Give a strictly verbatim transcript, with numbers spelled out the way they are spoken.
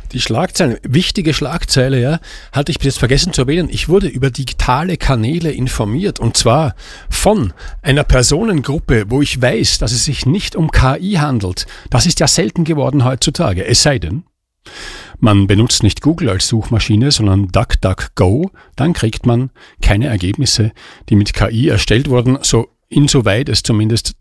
Die Schlagzeile, wichtige Schlagzeile, ja, hatte ich bis jetzt vergessen zu erwähnen. Ich wurde über digitale Kanäle informiert und zwar von einer Personengruppe, wo ich weiß, dass es sich nicht um K I handelt. Das ist ja selten geworden heutzutage, es sei denn, man benutzt nicht Google als Suchmaschine, sondern DuckDuckGo, dann kriegt man keine Ergebnisse, die mit K I erstellt wurden, so insoweit es zumindest